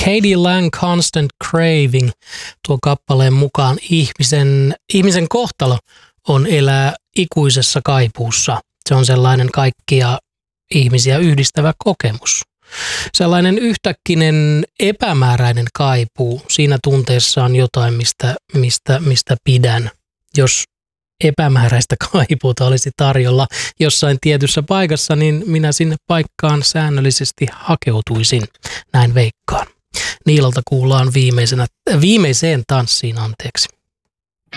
Katie Lang, Constant Craving, tuo kappaleen mukaan ihmisen kohtalo on elää ikuisessa kaipuussa. Se on sellainen kaikkia ihmisiä yhdistävä kokemus. Sellainen yhtäkkinen epämääräinen kaipuu. Siinä tunteessa on jotain, mistä pidän. Jos epämääräistä kaipuuta olisi tarjolla jossain tietyssä paikassa, niin minä sinne paikkaan säännöllisesti hakeutuisin. Näin veikkaan. Niilalta kuullaan viimeiseen tanssiin,